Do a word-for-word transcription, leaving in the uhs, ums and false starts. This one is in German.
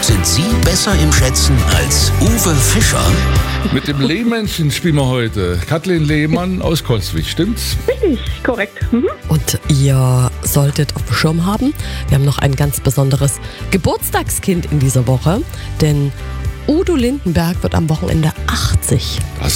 Sind Sie besser im Schätzen als Uwe Fischer? Mit dem Lehmännchen spielen wir heute. Kathleen Lehmann aus Coswig, stimmt's? Richtig, korrekt. Mhm. Und ihr solltet auf dem Schirm haben, wir haben noch ein ganz besonderes Geburtstagskind in dieser Woche, denn Udo Lindenberg wird am Wochenende achtzig. Das